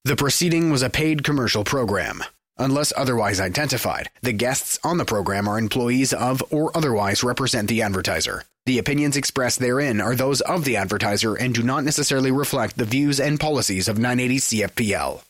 The proceeding was a paid commercial program. Unless otherwise identified, the guests on the program are employees of or otherwise represent the advertiser. The opinions expressed therein are those of the advertiser and do not necessarily reflect the views and policies of 980 CFPL.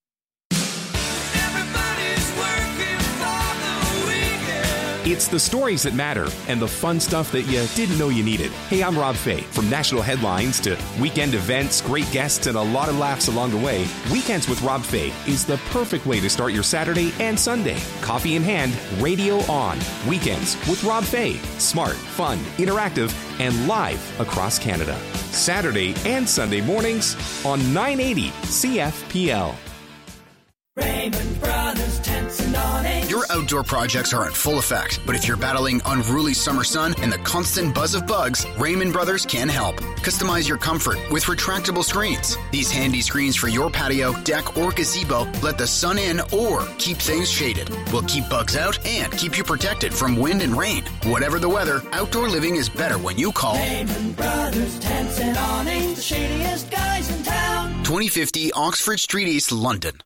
It's the stories that matter and the fun stuff that you didn't know you needed. Hey, I'm Rob Fay. From national headlines to weekend events, great guests, and a lot of laughs along the way, Weekends with Rob Fay is the perfect way to start your Saturday and Sunday. Coffee in hand, radio on. Weekends with Rob Fay. Smart, fun, interactive, and live across Canada. Saturday and Sunday mornings on 980 CFPL. Raymond Brothers Tents and Awnings. Your outdoor projects are in full effect, but if you're battling unruly summer sun and the constant buzz of bugs, Raymond Brothers can help. Customize your comfort with retractable screens. These handy screens for your patio, deck, or gazebo let the sun in or keep things shaded. Will keep bugs out and keep you protected from wind and rain. Whatever the weather, outdoor living is better when you call Raymond Brothers Tents and Awnings, the shadiest guys in town. 2050 Oxford Street East, London.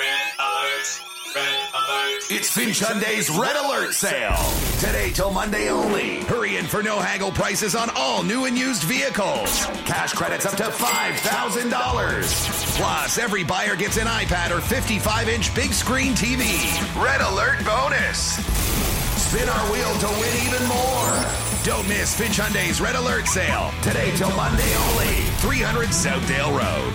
It's Finch Hyundai's Red Alert sale. Today till Monday only. Hurry in for no haggle prices on all new and used vehicles. Cash credits up to $5,000. Plus, every buyer gets an iPad or 55-inch big screen TV. Red Alert bonus. Spin our wheel to win even more. Don't miss Finch Hyundai's Red Alert sale. Today till Monday only. 300 Southdale Road.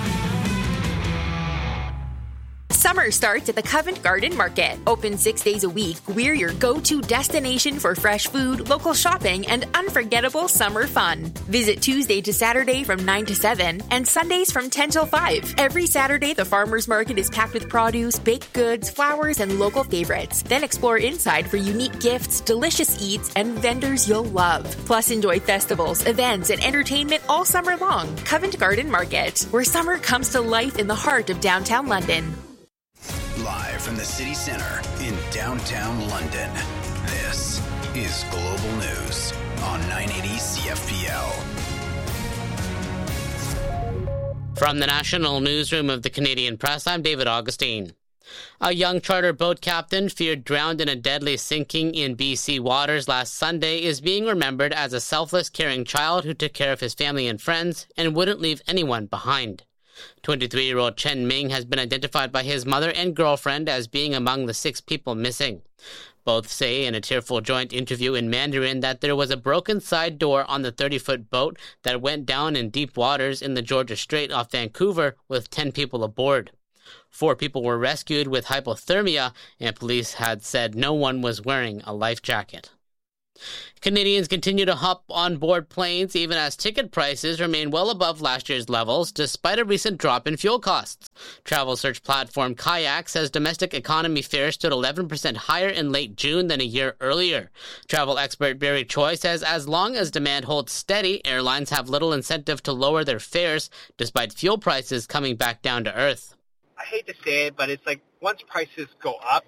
Summer starts at the Covent Garden Market. Open 6 days a week, we're your go-to destination for fresh food, local shopping, and unforgettable summer fun. Visit Tuesday to Saturday from 9 to 7 and Sundays from 10 till 5. Every Saturday, the farmers market is packed with produce, baked goods, flowers, and local favorites. Then explore inside for unique gifts, delicious eats, and vendors you'll love. Plus, enjoy festivals, events, and entertainment all summer long. Covent Garden Market, where summer comes to life in the heart of downtown London. Live from the city center in downtown London, this is Global News on 980 CFPL. From the National Newsroom of the Canadian Press, I'm David Augustine. A young charter boat captain feared drowned in a deadly sinking in BC waters last Sunday is being remembered as a selfless, caring child who took care of his family and friends and wouldn't leave anyone behind. 23-year-old Chen Ming has been identified by his mother and girlfriend as being among the 6 people missing. Both say in a tearful joint interview in Mandarin that there was a broken side door on the 30-foot boat that went down in deep waters in the Georgia Strait off Vancouver with 10 people aboard. 4 people were rescued with hypothermia, and police had said no one was wearing a life jacket. Canadians continue to hop on board planes even as ticket prices remain well above last year's levels despite a recent drop in fuel costs. Travel search platform Kayak says domestic economy fares stood 11% higher in late June than a year earlier. Travel expert Barry Choi says as long as demand holds steady, airlines have little incentive to lower their fares despite fuel prices coming back down to earth. I hate to say it, but it's like once prices go up,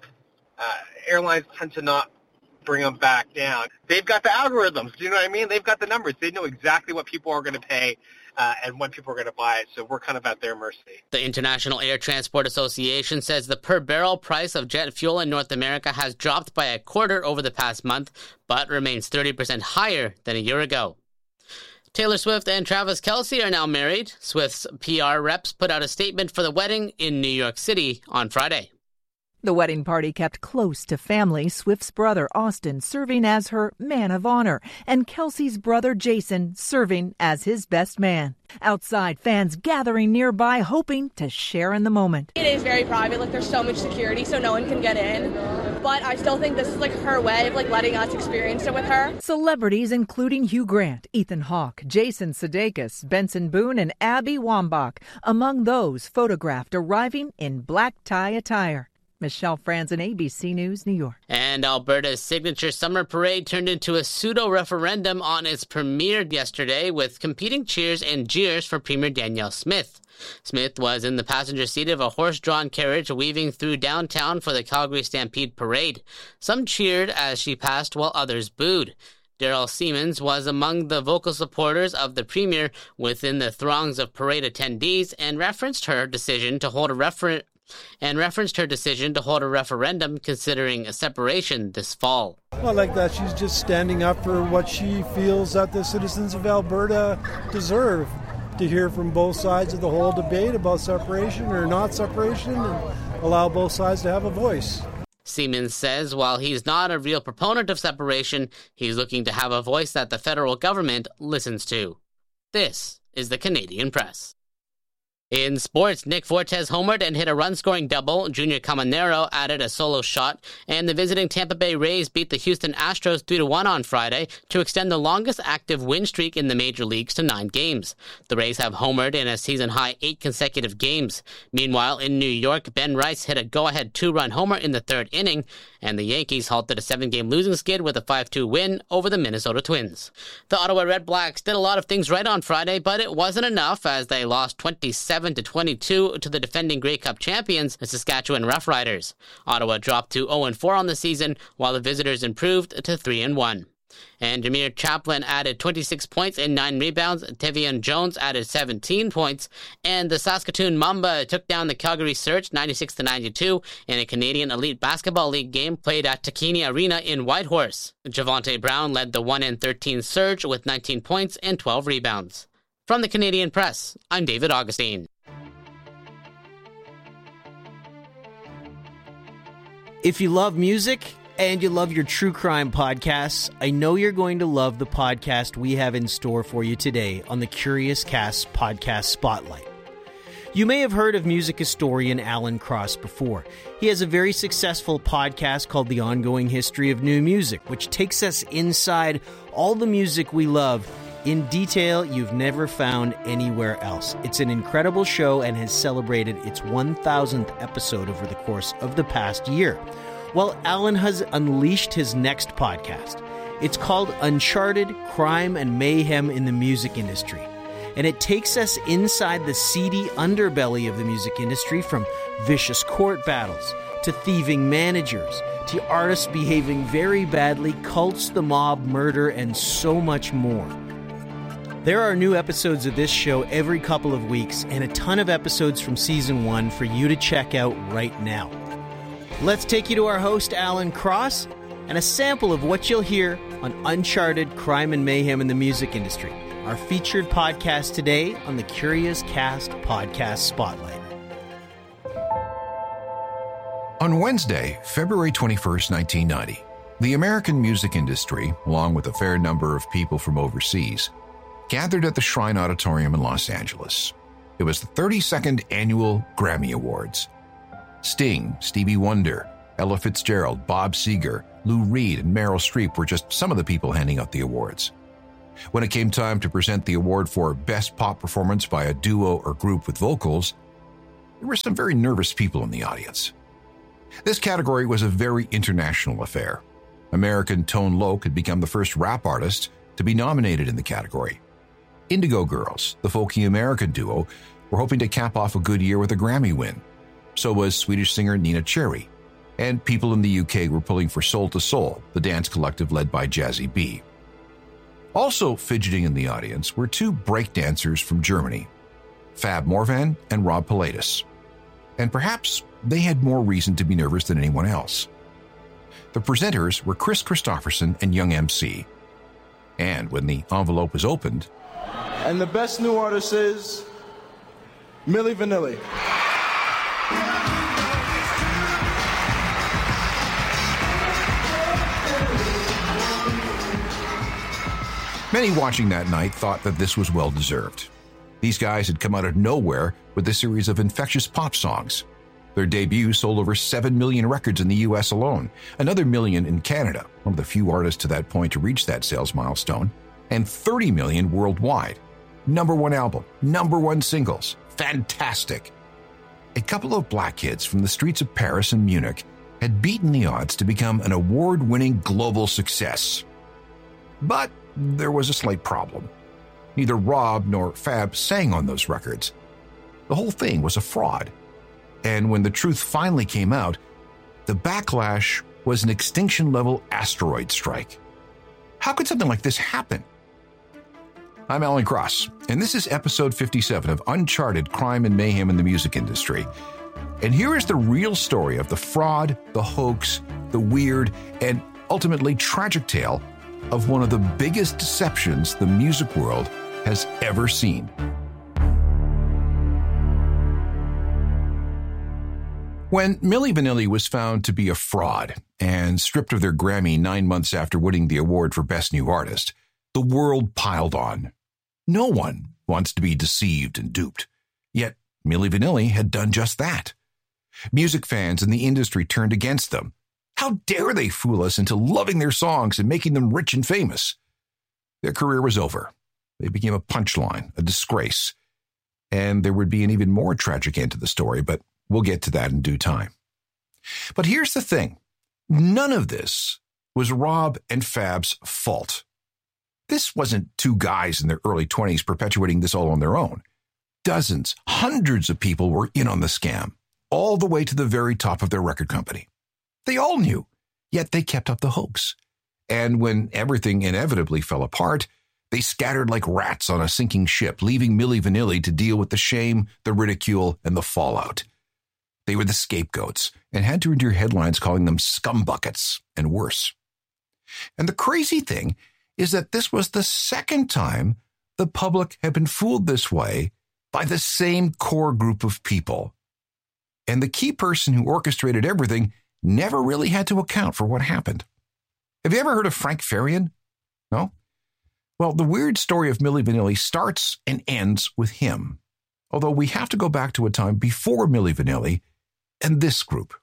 airlines tend to not bring them back down. They've got the algorithms. Do you know what I mean? They've got the numbers. They know exactly what people are going to pay and when people are going to buy it. So we're kind of at their mercy. The International Air Transport Association says the per-barrel price of jet fuel in North America has dropped by a quarter over the past month, but remains 30% higher than a year ago. Taylor Swift and Travis Kelce are now married. Swift's PR reps put out a statement for the wedding in New York City on Friday. The wedding party kept close to family, Swift's brother Austin serving as her man of honor, and Kelsey's brother Jason serving as his best man. Outside, fans gathering nearby hoping to share in the moment. It is very private, there's so much security so no one can get in, but I still think this is her way of letting us experience it with her. Celebrities including Hugh Grant, Ethan Hawke, Jason Sudeikis, Benson Boone, and Abby Wambach, among those photographed arriving in black tie attire. Michelle Franzen, ABC News, New York. And Alberta's signature summer parade turned into a pseudo-referendum on its premiere yesterday with competing cheers and jeers for Premier Danielle Smith. Smith was in the passenger seat of a horse-drawn carriage weaving through downtown for the Calgary Stampede parade. Some cheered as she passed while others booed. Daryl Siemens was among the vocal supporters of the premier within the throngs of parade attendees and referenced her decision to hold a and referenced her decision to hold a referendum considering a separation this fall. Well, I like that she's just standing up for what she feels that the citizens of Alberta deserve. To hear from both sides of the whole debate about separation or not separation and allow both sides to have a voice. Siemens says while he's not a real proponent of separation, he's looking to have a voice that the federal government listens to. This is the Canadian Press. In sports, Nick Fortes homered and hit a run-scoring double. Junior Caminero added a solo shot, and the visiting Tampa Bay Rays beat the Houston Astros 3-1 on Friday to extend the longest active win streak in the major leagues to 9 games. The Rays have homered in a season-high 8 consecutive games. Meanwhile, in New York, Ben Rice hit a go-ahead 2-run homer in the 3rd inning, and the Yankees halted a 7-game losing skid with a 5-2 win over the Minnesota Twins. The Ottawa Red Blacks did a lot of things right on Friday, but it wasn't enough as they lost 27-22 to the defending Grey Cup champions, the Saskatchewan Roughriders. Ottawa dropped to 0-4 on the season, while the visitors improved to 3-1. And Jameer Chaplin added 26 points and 9 rebounds. Tevian Jones added 17 points. And the Saskatoon Mamba took down the Calgary Surge 96-92 in a Canadian Elite Basketball League game played at Takini Arena in Whitehorse. Javonte Brown led the 1-13 Surge with 19 points and 12 rebounds. From the Canadian Press, I'm David Augustine. If you love music and you love your true crime podcasts, I know you're going to love the podcast we have in store for you today on the Curious Cast Podcast Spotlight. You may have heard of music historian Alan Cross before. He has a very successful podcast called The Ongoing History of New Music, which takes us inside all the music we love in detail you've never found anywhere else. It's an incredible show and has celebrated its 1,000th episode over the course of the past year. Well, Alan has unleashed his next podcast. It's called Uncharted: Crime and Mayhem in the Music Industry. And it takes us inside the seedy underbelly of the music industry, from vicious court battles to thieving managers to artists behaving very badly, cults, the mob, murder, and so much more. There are new episodes of this show every couple of weeks and a ton of episodes from Season 1 for you to check out right now. Let's take you to our host, Alan Cross, and a sample of what you'll hear on Uncharted: Crime and Mayhem in the Music Industry, our featured podcast today on the Curious Cast Podcast Spotlight. On Wednesday, February 21st, 1990, the American music industry, along with a fair number of people from overseas, gathered at the Shrine Auditorium in Los Angeles. It was the 32nd Annual Grammy Awards. Sting, Stevie Wonder, Ella Fitzgerald, Bob Seger, Lou Reed, and Meryl Streep were just some of the people handing out the awards. When it came time to present the award for Best Pop Performance by a Duo or Group with Vocals, there were some very nervous people in the audience. This category was a very international affair. American Tone Loc had become the first rap artist to be nominated in the category. Indigo Girls, the folky American duo, were hoping to cap off a good year with a Grammy win. So was Swedish singer Nina Cherry. And people in the UK were pulling for Soul to Soul, the dance collective led by Jazzy B. Also fidgeting in the audience were 2 breakdancers from Germany, Fab Morvan and Rob Pilatus. And perhaps they had more reason to be nervous than anyone else. The presenters were Chris Christopherson and Young MC. And when the envelope was opened, and the best new artist is Milli Vanilli. Many watching that night thought that this was well-deserved. These guys had come out of nowhere with a series of infectious pop songs. Their debut sold over 7 million records in the US alone, another million in Canada, one of the few artists to that point to reach that sales milestone, and 30 million worldwide. #1 album, #1 singles. Fantastic. A couple of black kids from the streets of Paris and Munich had beaten the odds to become an award-winning global success. But there was a slight problem. Neither Rob nor Fab sang on those records. The whole thing was a fraud. And when the truth finally came out, the backlash was an extinction-level asteroid strike. How could something like this happen? I'm Alan Cross, and this is episode 57 of Uncharted: Crime and Mayhem in the Music Industry. And here is the real story of the fraud, the hoax, the weird, and ultimately tragic tale of one of the biggest deceptions the music world has ever seen. When Milli Vanilli was found to be a fraud and stripped of their Grammy 9 months after winning the award for Best New Artist, the world piled on. No one wants to be deceived and duped. Yet Milli Vanilli had done just that. Music fans in the industry turned against them. How dare they fool us into loving their songs and making them rich and famous? Their career was over. They became a punchline, a disgrace. And there would be an even more tragic end to the story, but we'll get to that in due time. But here's the thing. None of this was Rob and Fab's fault. This wasn't two guys in their early 20s perpetuating this all on their own. Dozens, hundreds of people were in on the scam, all the way to the very top of their record company. They all knew, yet they kept up the hoax. And when everything inevitably fell apart, they scattered like rats on a sinking ship, leaving Milli Vanilli to deal with the shame, the ridicule, and the fallout. They were the scapegoats and had to endure headlines calling them scumbuckets and worse. And the crazy thing is that this was the second time the public had been fooled this way by the same core group of people. And the key person who orchestrated everything never really had to account for what happened. Have you ever heard of Frank Farian? No? Well, the weird story of Milli Vanilli starts and ends with him, although we have to go back to a time before Milli Vanilli and this group.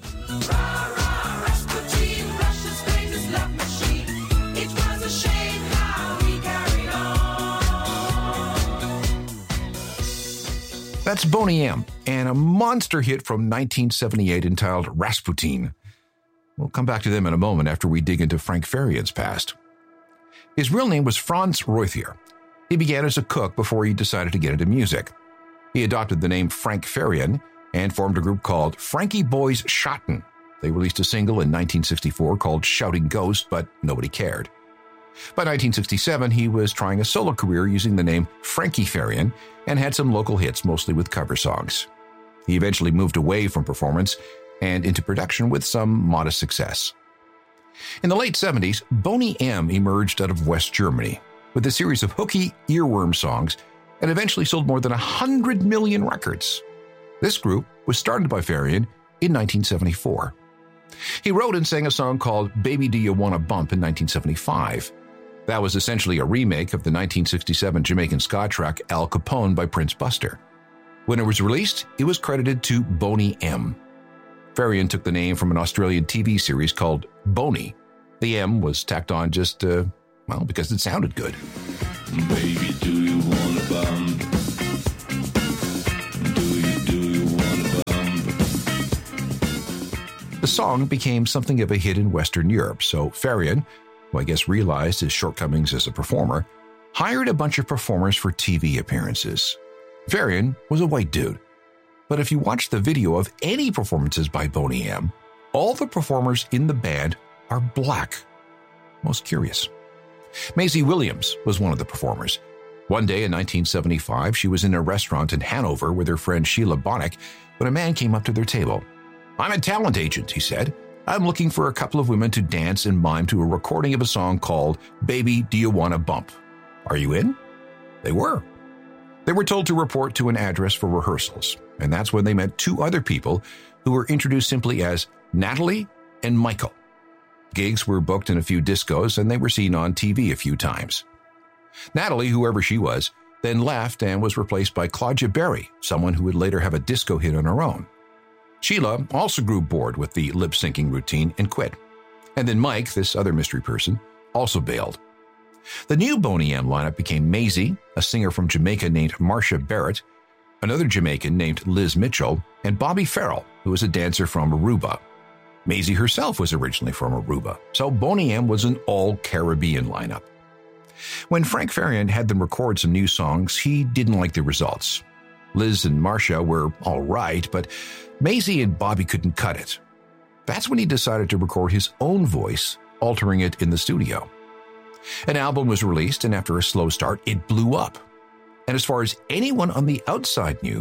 That's Boney M. and a monster hit from 1978 entitled Rasputin. We'll come back to them in a moment after we dig into Frank Farian's past. His real name was Franz Reuther. He began as a cook before he decided to get into music. He adopted the name Frank Farian and formed a group called Frankie Boys Schotten. They released a single in 1964 called Shouting Ghost, but nobody cared. By 1967, he was trying a solo career using the name Frankie Farian and had some local hits, mostly with cover songs. He eventually moved away from performance and into production with some modest success. In the late 70s, Boney M emerged out of West Germany with a series of hooky earworm songs and eventually sold more than 100 million records. This group was started by Farian in 1974. He wrote and sang a song called Baby Do You Wanna Bump in 1975. That was essentially a remake of the 1967 Jamaican ska track Al Capone by Prince Buster. When it was released, it was credited to Boney M. Farian took the name from an Australian TV series called Boney. The M was tacked on just, because it sounded good. Baby, do you wanna bump? Do you wanna bump? The song became something of a hit in Western Europe, so Farian, who I guess realized his shortcomings as a performer, hired a bunch of performers for TV appearances. Farian was a white dude, but if you watch the video of any performances by Boney M, all the performers in the band are black. Most curious. Maisie Williams was one of the performers. One day in 1975, she was in a restaurant in Hanover with her friend Sheila Bonnick when a man came up to their table. "I'm a talent agent," he said. "I'm looking for a couple of women to dance and mime to a recording of a song called Baby Do You Wanna Bump. Are you in?" They were. They were told to report to an address for rehearsals, and that's when they met two other people who were introduced simply as Natalie and Michael. Gigs were booked in a few discos, and they were seen on TV a few times. Natalie, whoever she was, then left and was replaced by Claudia Berry, someone who would later have a disco hit on her own. Sheila also grew bored with the lip-syncing routine and quit. And then Mike, this other mystery person, also bailed. The new Boney M lineup became Maisie, a singer from Jamaica named Marcia Barrett, another Jamaican named Liz Mitchell, and Bobby Farrell, who was a dancer from Aruba. Maisie herself was originally from Aruba, so Boney M was an all-Caribbean lineup. When Frank Farian had them record some new songs, he didn't like the results. Liz and Marcia were all right, but Maisie and Bobby couldn't cut it. That's when he decided to record his own voice, altering it in the studio. An album was released, and after a slow start, it blew up. And as far as anyone on the outside knew,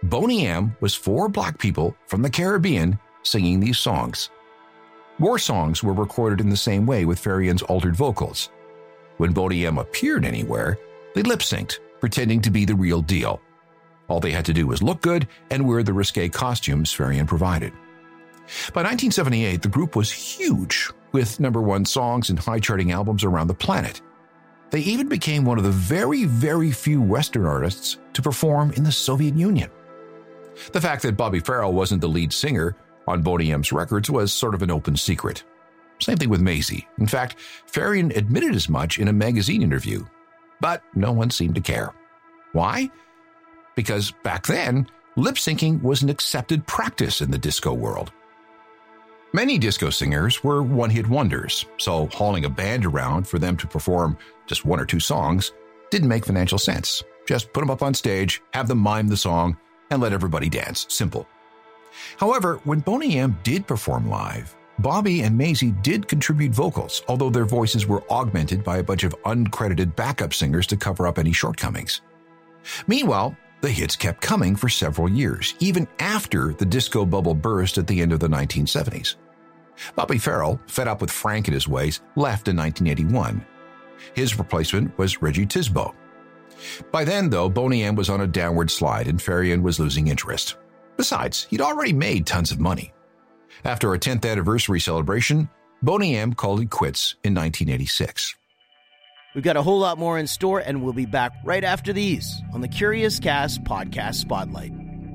Boney M was 4 black people from the Caribbean singing these songs. More songs were recorded in the same way with Farian's altered vocals. When Boney M appeared anywhere, they lip-synced, pretending to be the real deal. All they had to do was look good and wear the risque costumes Farian provided. By 1978, the group was huge, with #1 songs and high-charting albums around the planet. They even became one of the very, very few Western artists to perform in the Soviet Union. The fact that Bobby Farrell wasn't the lead singer on Boney M's records was sort of an open secret. Same thing with Maisie. In fact, Farian admitted as much in a magazine interview. But no one seemed to care. Why? Because back then, lip-syncing was an accepted practice in the disco world. Many disco singers were one-hit wonders, so hauling a band around for them to perform just 1 or 2 songs didn't make financial sense. Just put them up on stage, have them mime the song, and let everybody dance. Simple. However, when Boney M did perform live, Bobby and Maisie did contribute vocals, although their voices were augmented by a bunch of uncredited backup singers to cover up any shortcomings. Meanwhile, the hits kept coming for several years, even after the disco bubble burst at the end of the 1970s. Bobby Farrell, fed up with Frank and his ways, left in 1981. His replacement was Reggie Tisbo. By then, though, Boney M was on a downward slide and Farian was losing interest. Besides, he'd already made tons of money. After a 10th anniversary celebration, Boney M called it quits in 1986. We've got a whole lot more in store, and we'll be back right after these on the Curious Cast Podcast Spotlight.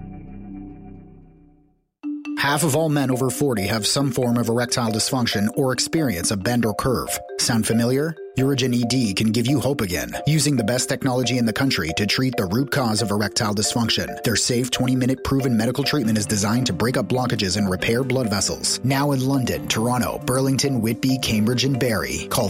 Half of all men over 40 have some form of erectile dysfunction or experience a bend or curve. Sound familiar? Urigen ED can give you hope again, using the best technology in the country to treat the root cause of erectile dysfunction. Their safe 20-minute proven medical treatment is designed to break up blockages and repair blood vessels. Now in London, Toronto, Burlington, Whitby, Cambridge, and Barrie. Call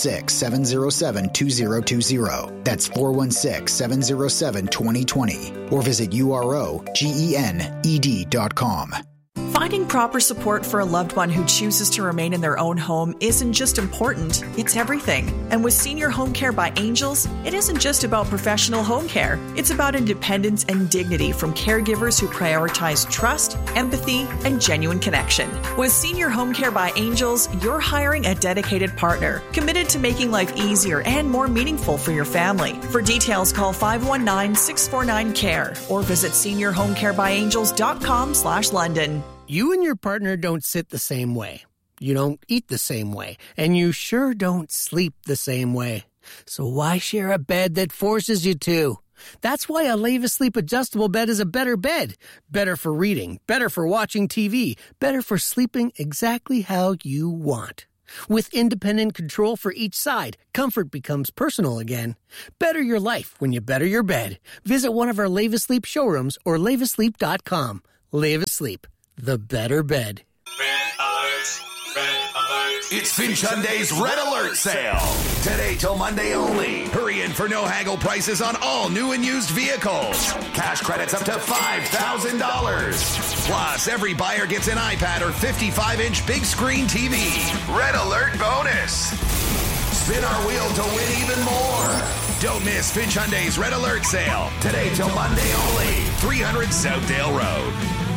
416-707-2020. That's 416-707-2020. Or visit UROGENED.com. Finding proper support for a loved one who chooses to remain in their own home isn't just important, it's everything. And with Senior Home Care by Angels, it isn't just about professional home care. It's about independence and dignity from caregivers who prioritize trust, empathy, and genuine connection. With Senior Home Care by Angels, you're hiring a dedicated partner, committed to making life easier and more meaningful for your family. For details, call 519-649-CARE or visit seniorhomecarebyangels.com/London. You and your partner don't sit the same way. You don't eat the same way. And you sure don't sleep the same way. So why share a bed that forces you to? That's why a Leva Sleep adjustable bed is a better bed. Better for reading, better for watching TV, better for sleeping exactly how you want. With independent control for each side, comfort becomes personal again. Better your life when you better your bed. Visit one of our Leva Sleep showrooms or levasleep.com. Leva Sleep. The better bed. Red Alert! Red Alert! It's Finch Hyundai's Red Alert sale. Today till Monday only. Hurry in for no haggle prices on all new and used vehicles. Cash credits up to $5,000. Plus, every buyer gets an iPad or 55-inch big screen TV. Red Alert bonus. Spin our wheel to win even more. Don't miss Finch Hyundai's Red Alert sale. Today till Monday only. 300 Southdale Road.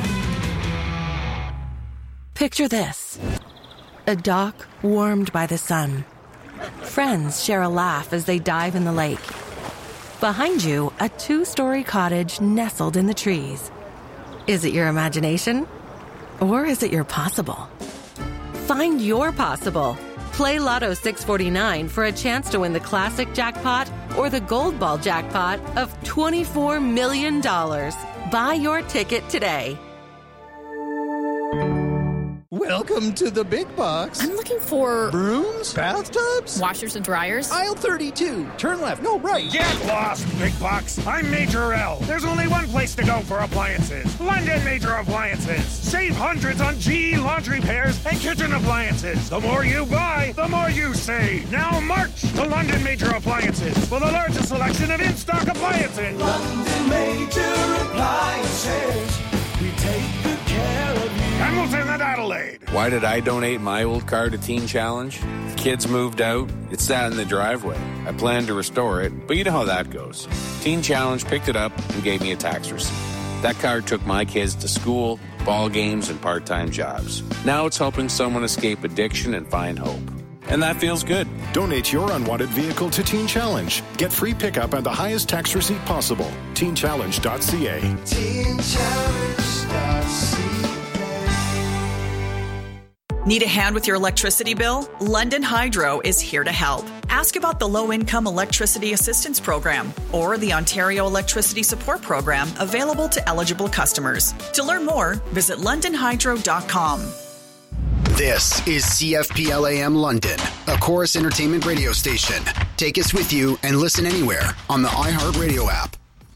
Picture this. A dock warmed by the sun. Friends share a laugh as they dive in the lake. Behind you, a 2-story cottage nestled in the trees. Is it your imagination? Or is it your possible? Find your possible. Play Lotto 649 for a chance to win the classic jackpot or the gold ball jackpot of $24 million. Buy your ticket today. Welcome to the big box. I'm looking for... brooms? Bathtubs? Washers and dryers? Aisle 32. Turn left. No, right. Get lost, big box. I'm Major L. There's only one place to go for appliances. London Major Appliances. Save hundreds on GE laundry pairs and kitchen appliances. The more you buy, the more you save. Now march to London Major Appliances for the largest selection of in-stock appliances. London Major Appliances. We take good care of you. Hamilton and Adelaide. Why did I donate my old car to Teen Challenge? The kids moved out. It sat in the driveway. I planned to restore it, but you know how that goes. Teen Challenge picked it up and gave me a tax receipt. That card took my kids to school, ball games, and part-time jobs. Now it's helping someone escape addiction and find hope. And that feels good. Donate your unwanted vehicle to Teen Challenge. Get free pickup and the highest tax receipt possible. TeenChallenge.ca. Need a hand with your electricity bill? London Hydro is here to help. Ask about the Low-Income Electricity Assistance Program or the Ontario Electricity Support Program available to eligible customers. To learn more, visit londonhydro.com. This is CFPLAM London, a Chorus Entertainment radio station. Take us with you and listen anywhere on the iHeartRadio app.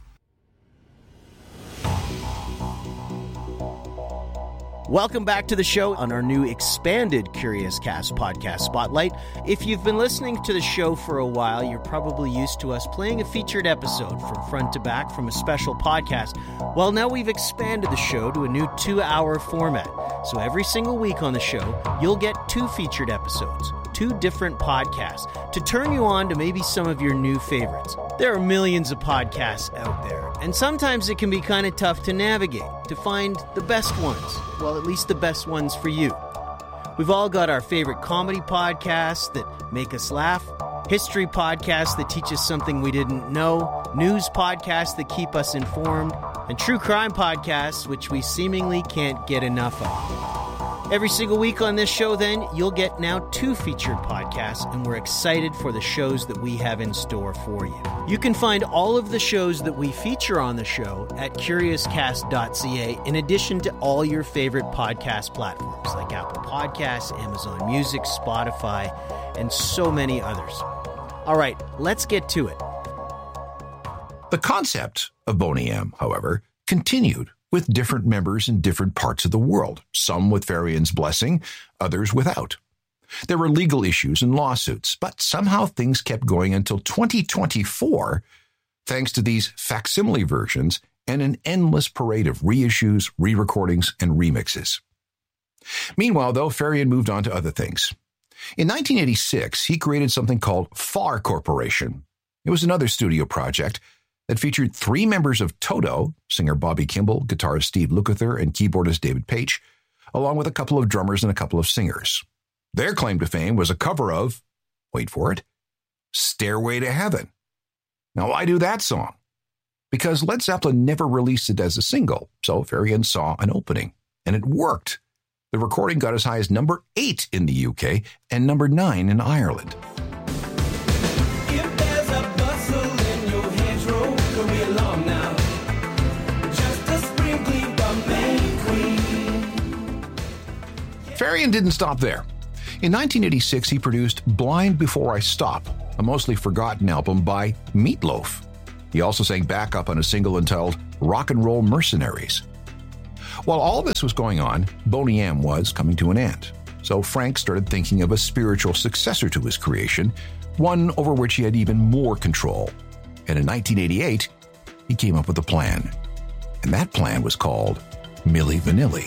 Welcome back to the show on our new expanded Curious Cast podcast spotlight. If you've been listening to the show for a while, you're probably used to us playing a featured episode from front to back from a special podcast. Well, now we've expanded the show to a new 2-hour format. So every single week on the show, you'll get 2 featured episodes, 2 different podcasts, to turn you on to maybe some of your new favorites. There are millions of podcasts out there, and sometimes it can be kind of tough to navigate, to find the best ones. Well, at least the best ones for you. We've all got our favorite comedy podcasts that make us laugh, history podcasts that teach us something we didn't know, news podcasts that keep us informed, and true crime podcasts which we seemingly can't get enough of. Every single week on this show, then, you'll get now 2 featured podcasts, and we're excited for the shows that we have in store for you. You can find all of the shows that we feature on the show at CuriousCast.ca, in addition to all your favorite podcast platforms like Apple Podcasts, Amazon Music, Spotify, and so many others. All right, let's get to it. The concept of Boney M, however, continued with different members in different parts of the world, some with Farian's blessing, others without. There were legal issues and lawsuits, but somehow things kept going until 2024, thanks to these facsimile versions and an endless parade of reissues, re-recordings, and remixes. Meanwhile, though, Farian moved on to other things. In 1986, he created something called Far Corporation. It was another studio project that featured 3 members of Toto, singer Bobby Kimball, guitarist Steve Lukather, and keyboardist David Paich, along with a couple of drummers and a couple of singers. Their claim to fame was a cover of, wait for it, Stairway to Heaven. Now, why do that song? Because Led Zeppelin never released it as a single, so Farian saw an opening, and it worked. The recording got as high as number 8 in the UK and number 9 in Ireland. Farian didn't stop there. In 1986, he produced Blind Before I Stop, a mostly forgotten album by Meatloaf. He also sang backup on a single entitled Rock and Roll Mercenaries. While all this was going on, Boney M was coming to an end. So Frank started thinking of a spiritual successor to his creation, one over which he had even more control. And in 1988, he came up with a plan. And that plan was called Milli Vanilli.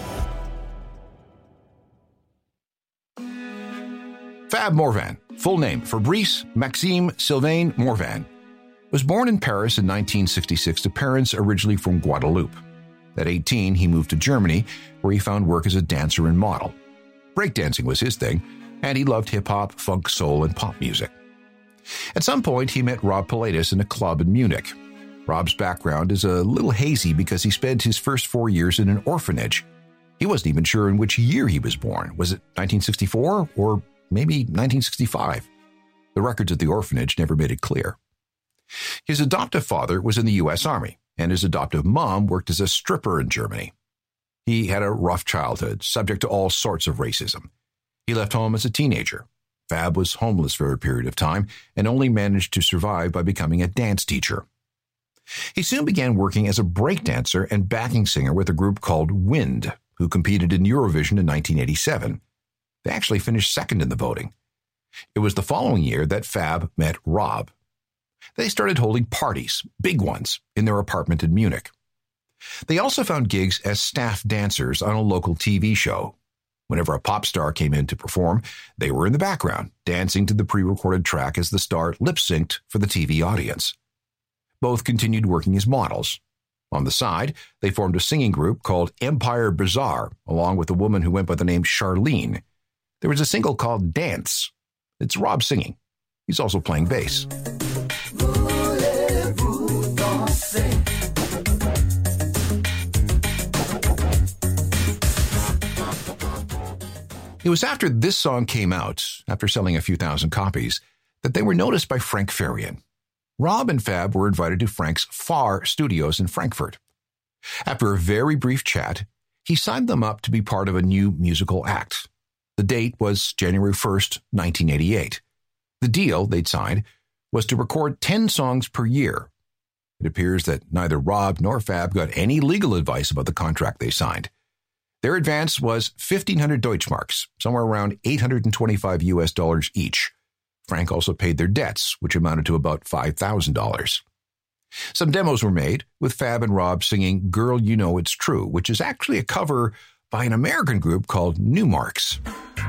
Fab Morvan, full name Fabrice Maxime Sylvain Morvan, was born in Paris in 1966 to parents originally from Guadeloupe. At 18, he moved to Germany, where he found work as a dancer and model. Breakdancing was his thing, and he loved hip-hop, funk, soul, and pop music. At some point, he met Rob Pilatus in a club in Munich. Rob's background is a little hazy because he spent his first 4 years in an orphanage. He wasn't even sure in which year he was born. Was it 1964 or maybe 1965? The records at the orphanage never made it clear. His adoptive father was in the U.S. Army, and his adoptive mom worked as a stripper in Germany. He had a rough childhood, subject to all sorts of racism. He left home as a teenager. Fab was homeless for a period of time and only managed to survive by becoming a dance teacher. He soon began working as a breakdancer and backing singer with a group called Wind, who competed in Eurovision in 1987. They actually finished second in the voting. It was the following year that Fab met Rob. They started holding parties, big ones, in their apartment in Munich. They also found gigs as staff dancers on a local TV show. Whenever a pop star came in to perform, they were in the background, dancing to the pre-recorded track as the star lip-synced for the TV audience. Both continued working as models. On the side, they formed a singing group called Empire Bazaar, along with a woman who went by the name Charlene. There was a single called Dance. It's Rob singing. He's also playing bass. It was after this song came out, after selling a few thousand copies, that they were noticed by Frank Farian. Rob and Fab were invited to Frank's Far Studios in Frankfurt. After a very brief chat, he signed them up to be part of a new musical act. The date was January 1st, 1988. The deal they'd signed was to record 10 songs per year. It appears that neither Rob nor Fab got any legal advice about the contract they signed. Their advance was 1,500 Deutschmarks, somewhere around $825 each. Frank also paid their debts, which amounted to about $5,000. Some demos were made, with Fab and Rob singing Girl You Know It's True, which is actually a cover by an American group called Newmarks.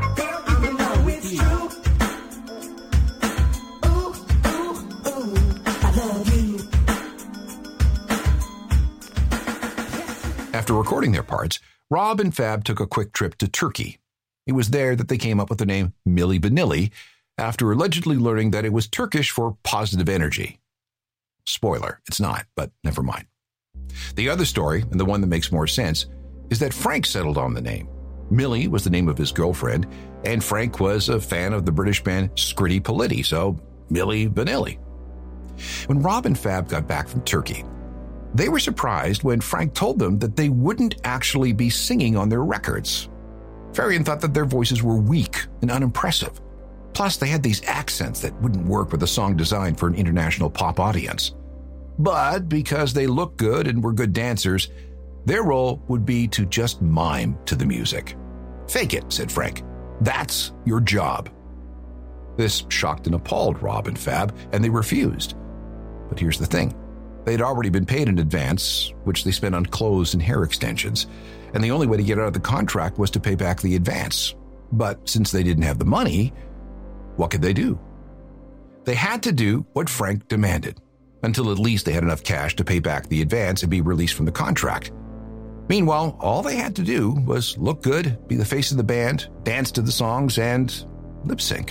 After recording their parts, Rob and Fab took a quick trip to Turkey. It was there that they came up with the name Milli Vanilli, after allegedly learning that it was Turkish for positive energy. Spoiler, it's not, but never mind. The other story, and the one that makes more sense, is that Frank settled on the name. Millie was the name of his girlfriend, and Frank was a fan of the British band Scritti Politti, so Milli Vanilli. When Rob and Fab got back from Turkey, they were surprised when Frank told them that they wouldn't actually be singing on their records. Farian thought that their voices were weak and unimpressive. Plus, they had these accents that wouldn't work with a song designed for an international pop audience. But because they looked good and were good dancers, their role would be to just mime to the music. Fake it, said Frank. That's your job. This shocked and appalled Rob and Fab, and they refused. But here's the thing. They'd already been paid in advance, which they spent on clothes and hair extensions, and the only way to get out of the contract was to pay back the advance. But since they didn't have the money, what could they do? They had to do what Frank demanded, until at least they had enough cash to pay back the advance and be released from the contract. Meanwhile, all they had to do was look good, be the face of the band, dance to the songs, and lip sync.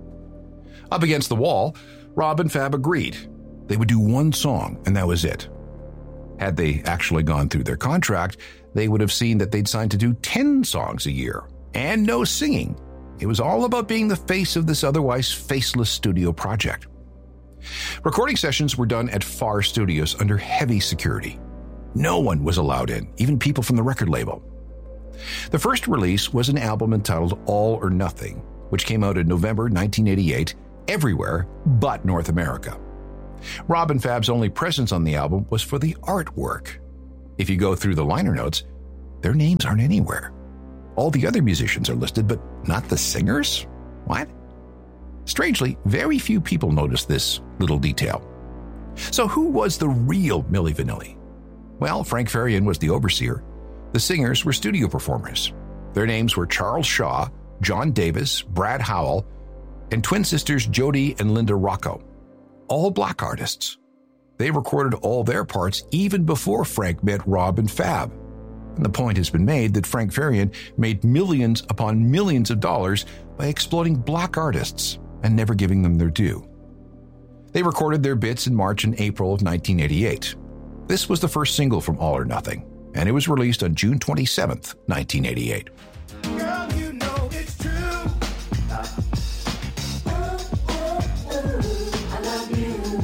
Up against the wall, Rob and Fab agreed. They would do one song, and that was it. Had they actually gone through their contract, they would have seen that they'd signed to do 10 songs a year, and no singing. It was all about being the face of this otherwise faceless studio project. Recording sessions were done at Far Studios under heavy security. No one was allowed in, even people from the record label. The first release was an album entitled All or Nothing, which came out in November 1988, everywhere but North America. Rob and Fab's only presence on the album was for the artwork. If you go through the liner notes, their names aren't anywhere. All the other musicians are listed, but not the singers? What? Strangely, very few people noticed this little detail. So who was the real Milli Vanilli? Well, Frank Farian was the overseer. The singers were studio performers. Their names were Charles Shaw, John Davis, Brad Howell, and twin sisters Jody and Linda Rocco. All black artists. They recorded all their parts even before Frank met Rob and Fab. And the point has been made that Frank Farian made millions upon millions of dollars by exploiting black artists and never giving them their due. They recorded their bits in March and April of 1988. This was the first single from All or Nothing, and it was released on June 27th, 1988. Girl, you know it's true. I love you.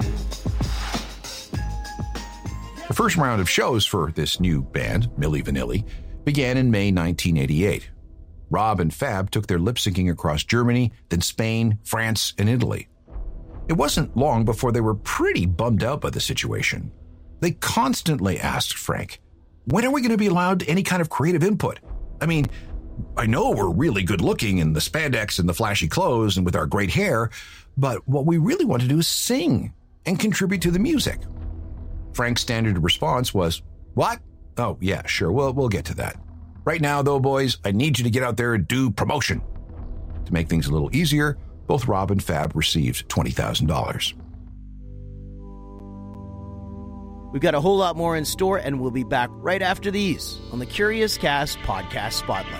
The first round of shows for this new band, Milli Vanilli, began in May 1988. Rob and Fab took their lip-syncing across Germany, then Spain, France, and Italy. It wasn't long before they were pretty bummed out by the situation. They constantly asked Frank, when are we going to be allowed any kind of creative input? I mean, I know we're really good looking in the spandex and the flashy clothes and with our great hair, but what we really want to do is sing and contribute to the music. Frank's standard response was, what? Oh, yeah, sure, we'll get to that. Right now, though, boys, I need you to get out there and do promotion. To make things a little easier, both Rob and Fab received $20,000. We've got a whole lot more in store, and we'll be back right after these on the Curious Cast Podcast Spotlight.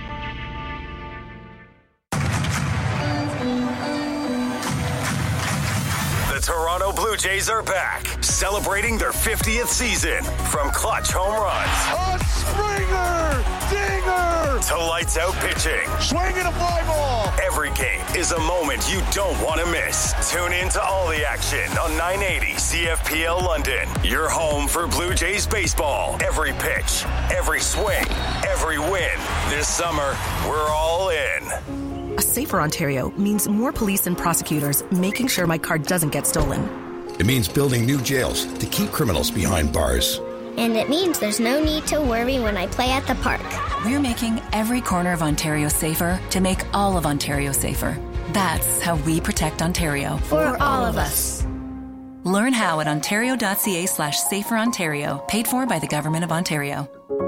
The Toronto Blue Jays are back, celebrating their 50th season. From clutch home runs, a Springer, dinger, to lights out pitching, swinging a fly ball. Every game is a moment you don't want to miss. Tune in to all the action on 980 CFPL London. Your home for Blue Jays baseball. Every pitch, every swing, every win. This summer, we're all in. A safer Ontario means more police and prosecutors making sure my car doesn't get stolen. It means building new jails to keep criminals behind bars. And it means there's no need to worry when I play at the park. We're making every corner of Ontario safer to make all of Ontario safer. That's how we protect Ontario. For all of us. Learn how at ontario.ca/saferontario. Paid for by the Government of Ontario.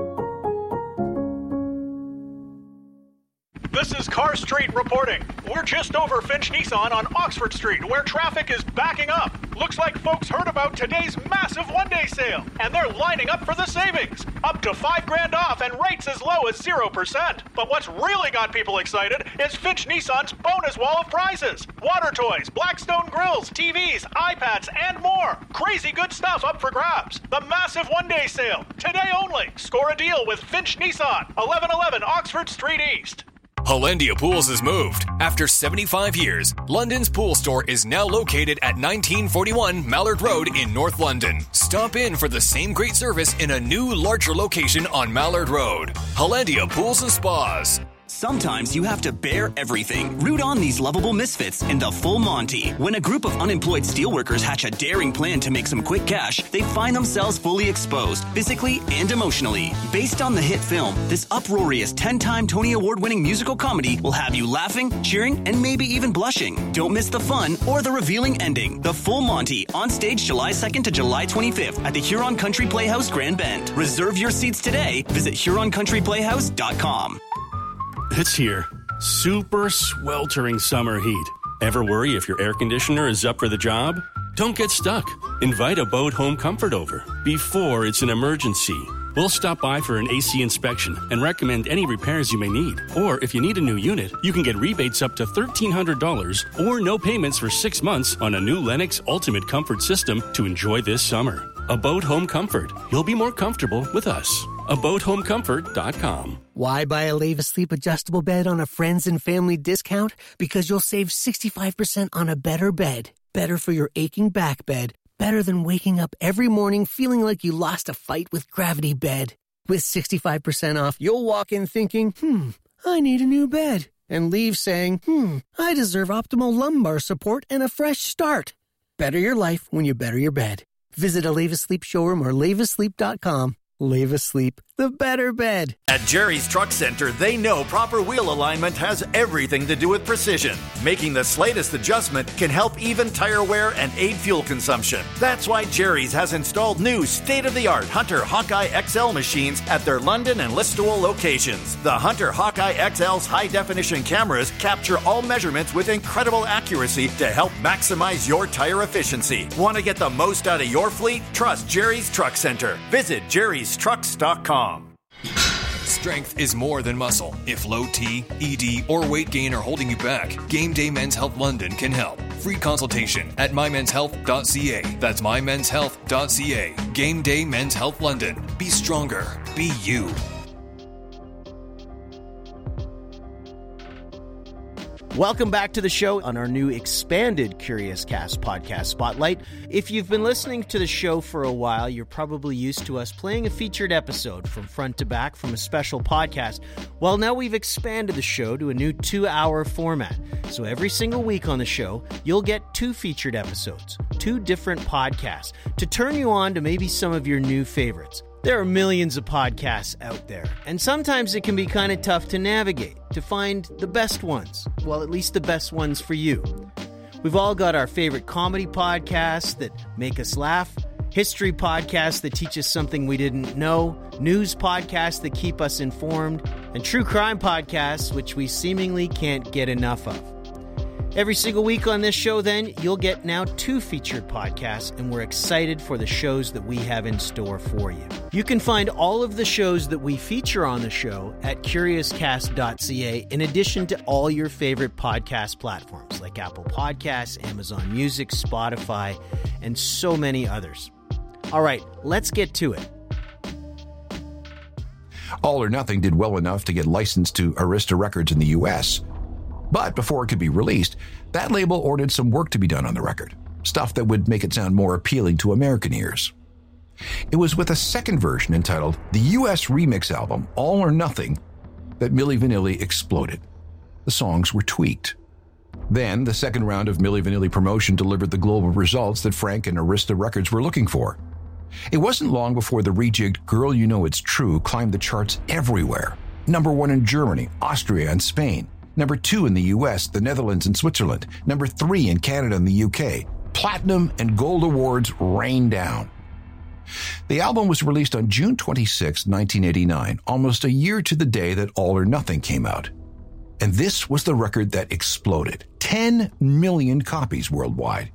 This is Car Street reporting. We're just over Finch Nissan on Oxford Street, where traffic is backing up. Looks like folks heard about today's massive one-day sale, and they're lining up for the savings. Up to $5,000 off and rates as low as 0%. But what's really got people excited is Finch Nissan's bonus wall of prizes. Water toys, Blackstone grills, TVs, iPads, and more. Crazy good stuff up for grabs. The massive one-day sale. Today only. Score a deal with Finch Nissan, 1111 Oxford Street East. Hollandia Pools has moved. After 75 years, London's pool store is now located at 1941 Mallard Road in North London. Stop in for the same great service in a new, larger location on Mallard Road. Hollandia Pools and Spas. Sometimes you have to bear everything. Root on these lovable misfits in the Full Monty. When a group of unemployed steelworkers hatch a daring plan to make some quick cash, they find themselves fully exposed, physically and emotionally. Based on the hit film, this uproarious 10-time Tony Award-winning musical comedy will have you laughing, cheering, and maybe even blushing. Don't miss the fun or the revealing ending. The Full Monty, on stage July 2nd to July 25th at the Huron Country Playhouse, Grand Bend. Reserve your seats today. Visit HuronCountryPlayhouse.com. It's here. Super sweltering summer heat. Ever worry if your air conditioner is up for the job? Don't get stuck. Invite Abode Home Comfort over before it's an emergency. We'll stop by for an AC inspection and recommend any repairs you may need. Or if you need a new unit, you can get rebates up to $1,300 or no payments for 6 months on a new Lennox Ultimate Comfort system to enjoy this summer. Abode Home Comfort. You'll be more comfortable with us. AbodeHomeComfort.com. Why buy a Leva Sleep adjustable bed on a friends and family discount? Because you'll save 65% on a better bed. Better for your aching back bed. Better than waking up every morning feeling like you lost a fight with Gravity Bed. With 65% off, you'll walk in thinking, I need a new bed. And leave saying, I deserve optimal lumbar support and a fresh start. Better your life when you better your bed. Visit a Leva Sleep showroom or levasleep.com. Leva Sleep, the better bed. At Jerry's Truck Center, they know proper wheel alignment has everything to do with precision. Making the slightest adjustment can help even tire wear and aid fuel consumption. That's why Jerry's has installed new state-of-the-art Hunter Hawkeye XL machines at their London and Listowel locations. The Hunter Hawkeye XL's high-definition cameras capture all measurements with incredible accuracy to help maximize your tire efficiency. Want to get the most out of your fleet? Trust Jerry's Truck Center. Visit jerrystrucks.com. Strength is more than muscle. If low T, ED, or weight gain are holding you back, Game Day Men's Health London can help. Free consultation at mymenshealth.ca. That's mymenshealth.ca. Game Day Men's Health London. Be stronger. Be you. Welcome back to the show on our new expanded Curious Cast podcast Spotlight. If you've been listening to the show for a while, you're probably used to us playing a featured episode from front to back from a special podcast. Well, now we've expanded the show to a new 2-hour format. So every single week on the show, you'll get 2 featured episodes, 2 different podcasts to turn you on to maybe some of your new favorites. There are millions of podcasts out there, and sometimes it can be kind of tough to navigate, to find the best ones. Well, at least the best ones for you. We've all got our favorite comedy podcasts that make us laugh, history podcasts that teach us something we didn't know, news podcasts that keep us informed, and true crime podcasts which we seemingly can't get enough of. Every single week on this show, then, you'll get now 2 featured podcasts, and we're excited for the shows that we have in store for you. You can find all of the shows that we feature on the show at CuriousCast.ca, in addition to all your favorite podcast platforms like Apple Podcasts, Amazon Music, Spotify, and so many others. All right, let's get to it. All or Nothing did well enough to get licensed to Arista Records in the U.S., but before it could be released, that label ordered some work to be done on the record, stuff that would make it sound more appealing to American ears. It was with a second version entitled the U.S. Remix album, All or Nothing, that Milli Vanilli exploded. The songs were tweaked. Then, the second round of Milli Vanilli promotion delivered the global results that Frank and Arista Records were looking for. It wasn't long before the rejigged Girl You Know It's True climbed the charts everywhere. Number 1 in Germany, Austria, and Spain. Number 2 in the US, the Netherlands, and Switzerland. Number 3 in Canada and the UK. Platinum and gold awards rained down. The album was released on June 26, 1989, almost a year to the day that All or Nothing came out. And this was the record that exploded. 10 million copies worldwide.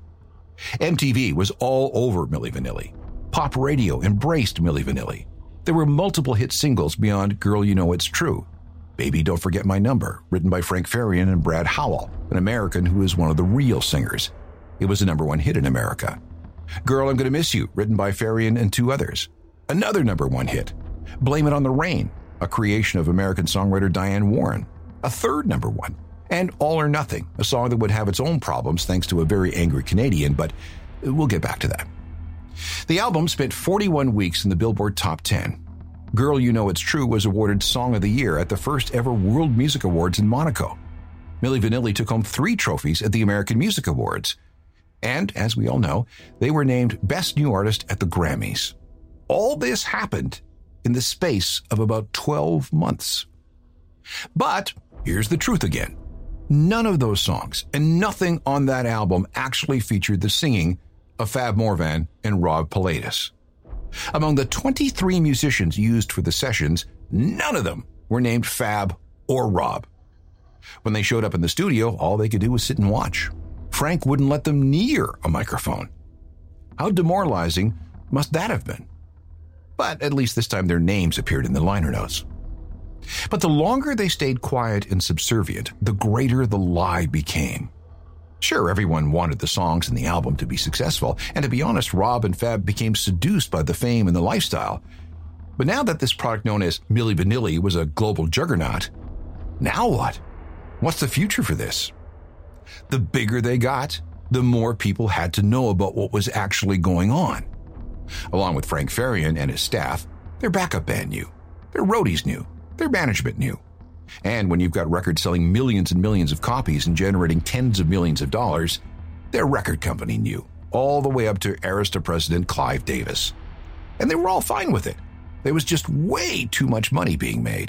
MTV was all over Milli Vanilli. Pop radio embraced Milli Vanilli. There were multiple hit singles beyond Girl You Know It's True. Baby Don't Forget My Number, written by Frank Farian and Brad Howell, an American who is one of the real singers. It was a number 1 hit in America. Girl, I'm Gonna Miss You, written by Farian and 2 others. Another number 1 hit. Blame It on the Rain, a creation of American songwriter Diane Warren. A third number 1. And All or Nothing, a song that would have its own problems thanks to a very angry Canadian, but we'll get back to that. The album spent 41 weeks in the Billboard Top 10. Girl You Know It's True was awarded Song of the Year at the first ever World Music Awards in Monaco. Milli Vanilli took home 3 trophies at the American Music Awards. And, as we all know, they were named Best New Artist at the Grammys. All this happened in the space of about 12 months. But here's the truth again. None of those songs and nothing on that album actually featured the singing of Fab Morvan and Rob Pilatus. Among the 23 musicians used for the sessions, none of them were named Fab or Rob. When they showed up in the studio, all they could do was sit and watch. Frank wouldn't let them near a microphone. How demoralizing must that have been? But at least this time their names appeared in the liner notes. But the longer they stayed quiet and subservient, the greater the lie became. Sure, everyone wanted the songs and the album to be successful, and to be honest, Rob and Fab became seduced by the fame and the lifestyle. But now that this product known as Milli Vanilli was a global juggernaut, now what? What's the future for this? The bigger they got, the more people had to know about what was actually going on. Along with Frank Farian and his staff, their backup band knew, their roadies knew, their management knew. And when you've got records selling millions and millions of copies and generating tens of millions of dollars, their record company knew, all the way up to Arista president Clive Davis. And they were all fine with it. There was just way too much money being made.